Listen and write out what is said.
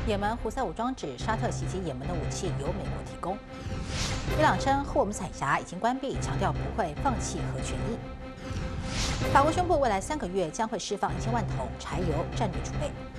也门胡塞武装指沙特袭击也门的武器由美国提供。伊朗称霍尔木兹海峡已经关闭，强调不会放弃核权益。法国宣布未来3个月将会释放1000万桶柴油战略储备。